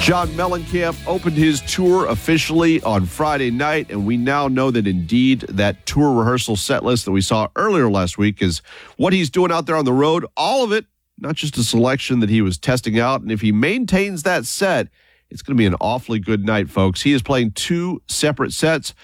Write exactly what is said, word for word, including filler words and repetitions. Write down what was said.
John Mellencamp opened his tour officially on Friday night, and we now know that indeed that tour rehearsal set list that we saw earlier last week is what he's doing out there on the road. All of it, not just a selection that he was testing out. And if he maintains that set, it's going to be an awfully good night, folks. He is playing two separate sets.